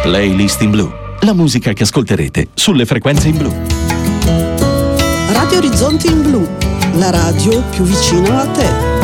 Playlist in blu. La musica che ascolterete sulle frequenze in blu. Radio Orizzonti in blu, la radio più vicina a te.